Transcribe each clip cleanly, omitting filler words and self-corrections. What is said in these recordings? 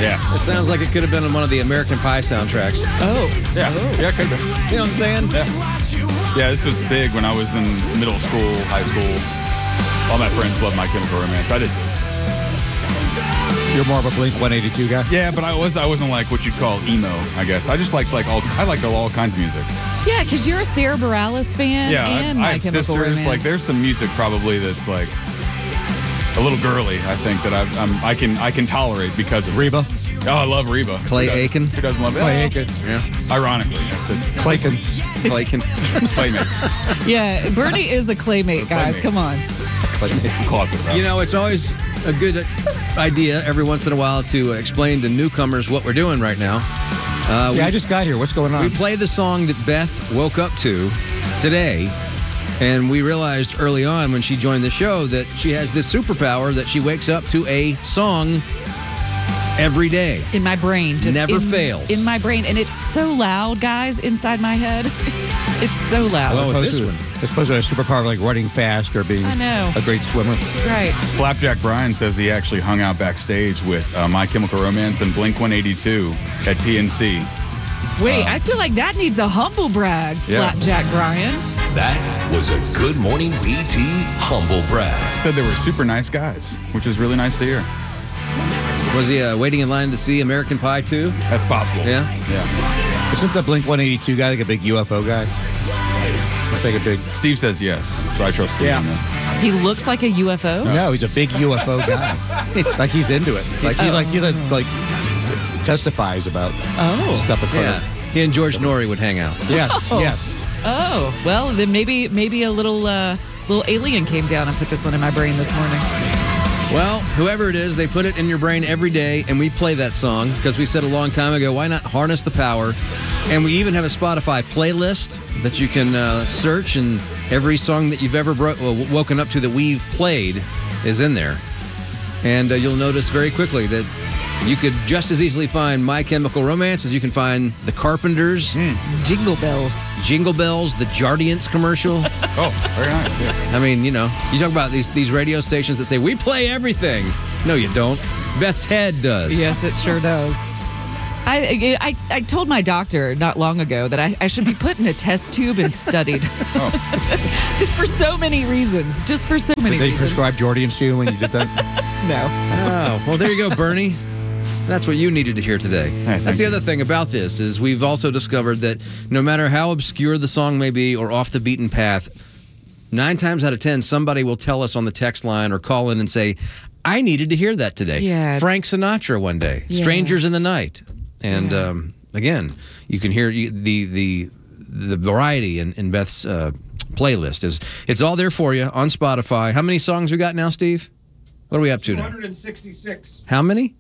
Yeah. It sounds like it could have been on one of the American Pie soundtracks. Oh. Yeah. Yeah, could be. You know what I'm saying? Yeah, this was big when I was in middle school, high school. All my friends loved My Chemical Romance. I did. You're more of a Blink-182 guy? Yeah, but I wasn't like what you'd call emo, I guess. I just liked all kinds of music. Yeah, because you're a Sarah Bareilles fan Yeah, and I My have Chemical sisters. Romance. Like, there's some music probably that's like a little girly. I think that I can tolerate because of Reba? Oh, I love Reba. Clay Aiken. Who doesn't love Clay Aiken. Yeah. Ironically, yes, it's Clayton. Clayton. Playmate. Yeah, Bernie is a Claymate, guys. Playmate. Come on. Closet, right? You know, it's always a good idea every once in a while to explain to newcomers what we're doing right now. I just got here. What's going on? We played the song that Beth woke up to today, and we realized early on when she joined the show that she has this superpower that she wakes up to a song every day. In my brain. Just Never fails. In my brain. And it's so loud, guys, inside my head. It's so loud. Well, with Opposed this to- one. It's supposed to have a superpower like running fast or being I know. a great swimmer. Right. Flapjack Brian says he actually hung out backstage with My Chemical Romance and Blink-182 at PNC. Wait, I feel like that needs a humble brag, Yeah. Flapjack Brian. That was a Good Morning BT humble brag. Said they were super nice guys, which is really nice to hear. Was he waiting in line to see American Pie 2? That's possible. Yeah? Yeah. Isn't the Blink-182 guy like a big UFO guy? Looks like a big... Steve says yes, so I trust Steve on this. He looks like a UFO. No, he's a big UFO guy. Like he's into it. Like he testifies about stuff in front Yeah. of. He and George Norrie would hang out. Yes, yes. Oh, well, then maybe a little alien came down and put this one in my brain this morning. Well, whoever it is, they put it in your brain every day, and we play that song because we said a long time ago, why not harness the power? And we even have a Spotify playlist that you can search, and every song that you've ever woken up to that we've played is in there. And you'll notice very quickly that you could just as easily find My Chemical Romance as you can find The Carpenters, Jingle bells. Jingle Bells, the Jardiance commercial. Oh, very nice. Yeah. I mean, you know, you talk about these radio stations that say, we play everything. No, you don't. Beth's head does. Yes, it sure does. I told my doctor not long ago that I should be put in a test tube and studied. For so many reasons. Just for so many Did they reasons. prescribe Jordians to you when you did that? No. Oh, well, there you go, Bernie. That's what you needed to hear today. thank That's the you. other thing about this is we've also discovered that no matter how obscure the song may be or off the beaten path, 9 times out of 10, somebody will tell us on the text line or call in and say, I needed to hear that today. Yeah. Frank Sinatra one day. Yeah. Strangers in the Night. And again, you can hear the variety in Beth's playlist. It's all there for you on Spotify. How many songs we got now, Steve? What are we up to now? 266. How many?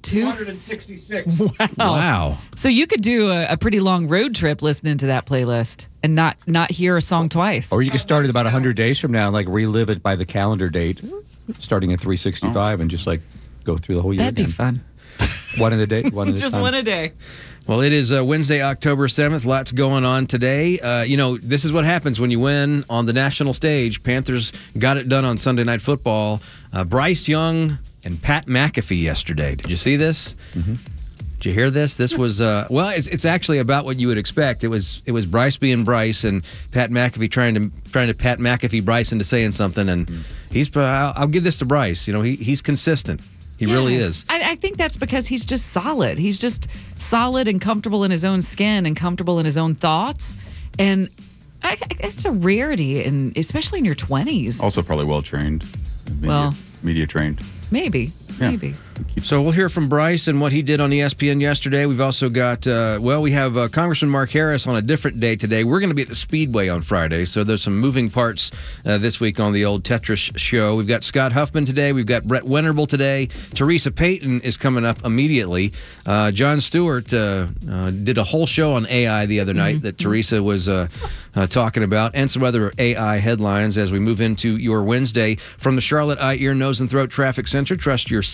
266. Wow. So you could do a pretty long road trip listening to that playlist and not hear a song twice. Or you can start it about 100 days from now and like relive it by the calendar date, starting at 365 and just like go through the whole year That'd be again. fun. One in a day, one at a Just time. one a day. Well, it is Wednesday, October 7th. Lots going on today. This is what happens when you win on the national stage. Panthers got it done on Sunday Night Football. Bryce Young and Pat McAfee yesterday. Did you see this? Mm-hmm. Did you hear this? This was it's actually about what you would expect. It was Bryce being Bryce and Pat McAfee trying to Pat McAfee Bryce into saying something. And I'll give this to Bryce. You know, he's consistent. He really is. I think that's because he's just solid. He's just solid and comfortable in his own skin and comfortable in his own thoughts. And it's a rarity, especially in your 20s. Also probably well-trained. Media trained. Maybe. Yeah. Maybe. So we'll hear from Bryce and what he did on ESPN yesterday. We've also got, we have Congressman Mark Harris on a different day today. We're going to be at the Speedway on Friday, so there's some moving parts this week on the old Tetris show. We've got Scott Huffman today. We've got Brett Venerable today. Teresa Payton is coming up immediately. Jon Stewart did a whole show on AI the other night that Teresa was talking about, and some other AI headlines as we move into your Wednesday. From the Charlotte Eye, Ear, Nose, and Throat Traffic Center, trust your senses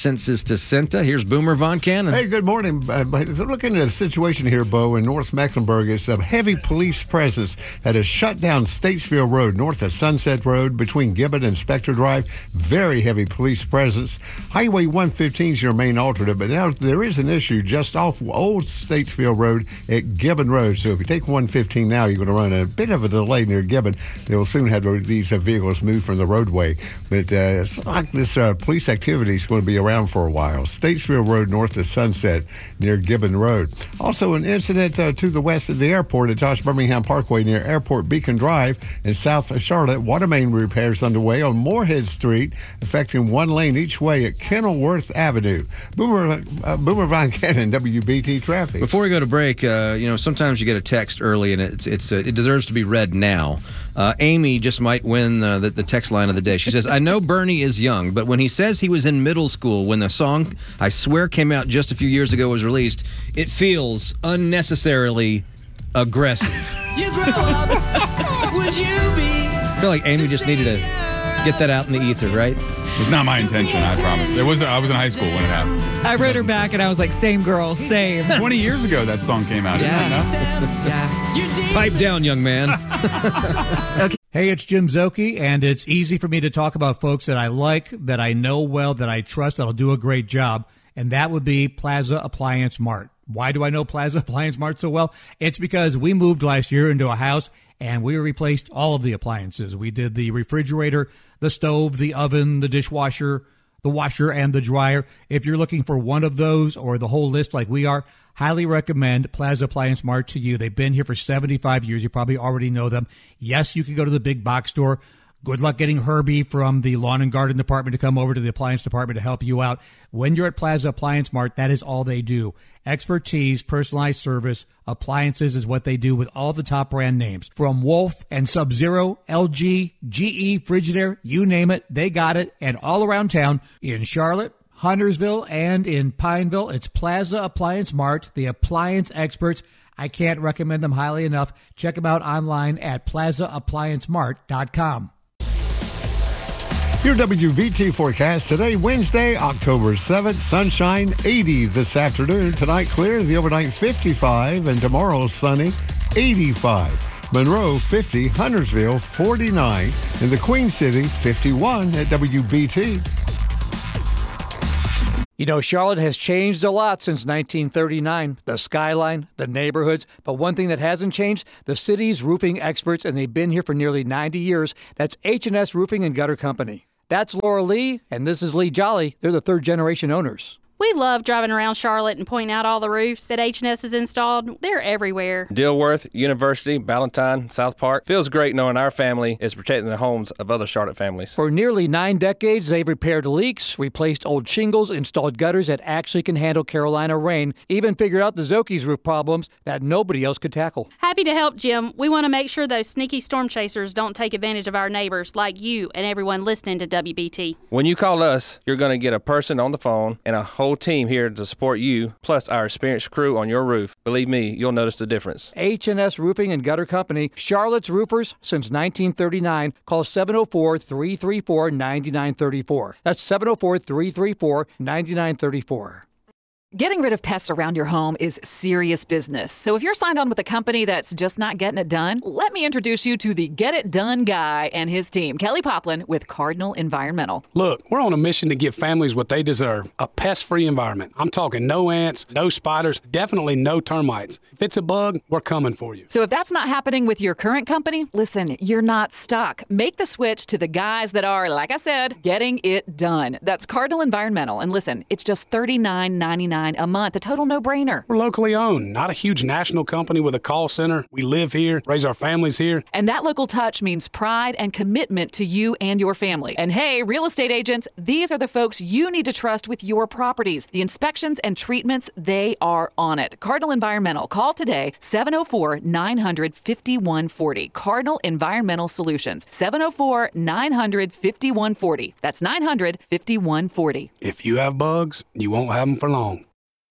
to Cinta. Here's Boomer Von Cannon. Hey, good morning. Looking at a situation here, Bo, in North Mecklenburg. It's a heavy police presence that has shut down Statesville Road, north of Sunset Road, between Gibbon and Spectre Drive. Very heavy police presence. Highway 115 is your main alternate, but now there is an issue just off Old Statesville Road at Gibbon Road. So if you take 115 now, you're going to run a bit of a delay near Gibbon. They will soon have these vehicles moved from the roadway. But it's like this police activity is going to be around for a while. Statesville Road north of Sunset near Gibbon Road. Also an incident to the west of the airport at Josh Birmingham Parkway near Airport Beacon Drive in South Charlotte. Water main repairs underway on Moorhead Street, affecting one lane each way at Kenilworth Avenue. Boomer Von Cannon, WBT Traffic. Before we go to break, sometimes you get a text early and it deserves to be read now. Amy just might win the text line of the day. She says, I know Bernie is young, but when he says he was in middle school when the song I Swear came out just a few years ago was released, it feels unnecessarily aggressive. You grow up, would you be? I feel like Amy just needed to get that out in the ether, right? It was not my intention, I promise. I was in high school when it happened. I wrote her back and I was like, same girl, same. 20 years ago that song came out. Isn't that nuts? Yeah. Pipe down, young man. Hey, it's Jim Zoki, and it's easy for me to talk about folks that I like, that I know well, that I trust, that'll do a great job, and that would be Plaza Appliance Mart. Why do I know Plaza Appliance Mart so well? It's because we moved last year into a house, and we replaced all of the appliances. We did the refrigerator, the stove, the oven, the dishwasher, the washer, and the dryer. If you're looking for one of those or the whole list like we are, highly recommend Plaza Appliance Mart to you. They've been here for 75 years. You probably already know them. Yes, you can go to the big box store. Good luck getting Herbie from the lawn and garden department to come over to the appliance department to help you out. When you're at Plaza Appliance Mart, that is all they do. Expertise, personalized service, appliances is what they do with all the top brand names. From Wolf and Sub-Zero, LG, GE, Frigidaire, you name it, they got it. And all around town, in Charlotte, Huntersville, and in Pineville, it's Plaza Appliance Mart, the appliance experts. I can't recommend them highly enough. Check them out online at plazaappliancemart.com. Your WBT forecast today, Wednesday, October 7th. Sunshine, 80 this afternoon. Tonight, clear. The overnight, 55. And tomorrow, sunny, 85. Monroe, 50. Huntersville, 49. And the Queen City, 51 at WBT. You know, Charlotte has changed a lot since 1939. The skyline, the neighborhoods. But one thing that hasn't changed, the city's roofing experts, and they've been here for nearly 90 years. That's H&S Roofing and Gutter Company. That's Laura Lee, and this is Lee Jolly. They're the third-generation owners. We love driving around Charlotte and pointing out all the roofs that H&S has installed. They're everywhere. Dilworth, University, Ballantyne, South Park. Feels great knowing our family is protecting the homes of other Charlotte families. For nearly 9 decades, they've repaired leaks, replaced old shingles, installed gutters that actually can handle Carolina rain, even figured out the Zoki's roof problems that nobody else could tackle. Happy to help, Jim. We want to make sure those sneaky storm chasers don't take advantage of our neighbors like you and everyone listening to WBT. When you call us, you're going to get a person on the phone and a whole team here to support you, plus our experienced crew on your roof. Believe me, you'll notice the difference. H&S Roofing and Gutter Company, Charlotte's roofers since 1939. Call 704-334-9934. That's 704-334-9934. Getting rid of pests around your home is serious business. So if you're signed on with a company that's just not getting it done, let me introduce you to the Get It Done guy and his team, Kelly Poplin with Cardinal Environmental. Look, we're on a mission to give families what they deserve, a pest-free environment. I'm talking no ants, no spiders, definitely no termites. If it's a bug, we're coming for you. So if that's not happening with your current company, listen, you're not stuck. Make the switch to the guys that are, like I said, getting it done. That's Cardinal Environmental. And listen, it's just $39.99 a month, a total no-brainer. We're locally owned, not a huge national company with a call center. We live here, raise our families here. And that local touch means pride and commitment to you and your family. And hey, real estate agents, these are the folks you need to trust with your properties. The inspections and treatments, they are on it. Cardinal Environmental. Call today, 704-900-5140. Cardinal Environmental Solutions, 704-900-5140. That's 900-5140. If you have bugs, you won't have them for long.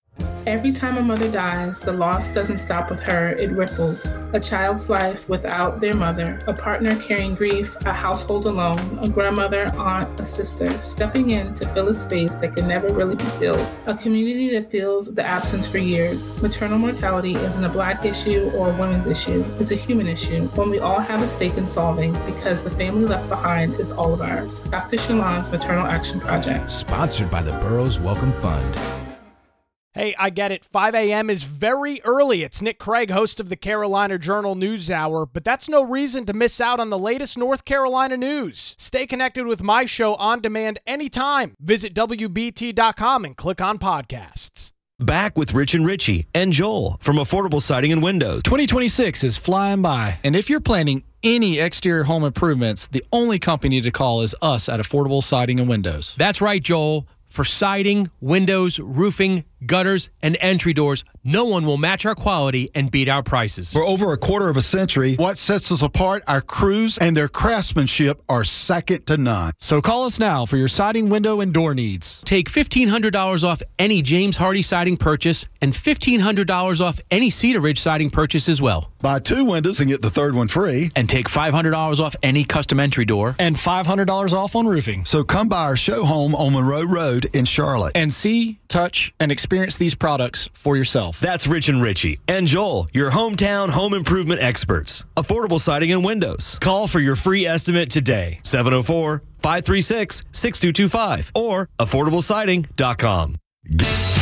Every time a mother dies, the loss doesn't stop with her, it ripples. A child's life without their mother, a partner carrying grief, a household alone, a grandmother, aunt, a sister, stepping in to fill a space that can never really be filled. A community that feels the absence for years. Maternal mortality isn't a Black issue or a women's issue. It's a human issue, one we all have a stake in solving because the family left behind is all of ours. Dr. Shalon's Maternal Action Project. Sponsored by the Burroughs Welcome Fund. Hey, I get it. 5 a.m. is very early. It's Nick Craig, host of the Carolina Journal News Hour, but that's no reason to miss out on the latest North Carolina news. Stay connected with my show on demand anytime. Visit WBT.com and click on podcasts. Back with Rich and Richie and Joel from Affordable Siding and Windows. 2026 is flying by, and if you're planning any exterior home improvements, the only company to call is us at Affordable Siding and Windows. That's right, Joel. For siding, windows, roofing, gutters, and entry doors, no one will match our quality and beat our prices. For over a quarter of a century, what sets us apart, our crews and their craftsmanship are second to none. So call us now for your siding, window, and door needs. Take $1,500 off any James Hardy siding purchase and $1,500 off any Cedar Ridge siding purchase as well. Buy 2 windows and get the third one free. And take $500 off any custom entry door. And $500 off on roofing. So come by our show home on Monroe Road in Charlotte. And see, touch, and experience these products for yourself. That's Rich and Richie and Joel, your hometown home improvement experts. Affordable Siding and Windows. Call for your free estimate today. 704-536-6225 or affordablesiding.com.